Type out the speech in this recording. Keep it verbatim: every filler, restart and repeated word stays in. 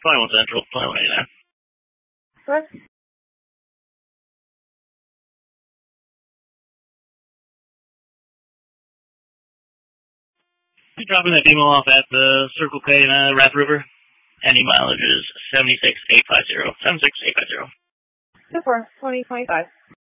twenty-one Central, twenty-one eighty-nine. What? You're dropping that demo off at the Circle K in uh, Rath River. Any mileage is seventy-six eight fifty. seventy-six eight fifty. Two four, twenty twenty-five.